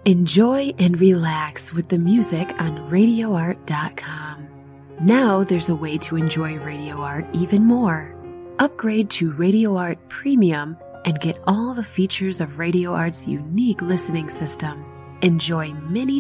Enjoy and relax with the music on RadioArt.com. Now there's a way to enjoy Radio Art even more. Upgrade to Radio Art Premium and get all the features of Radio Art's unique listening system. Enjoy many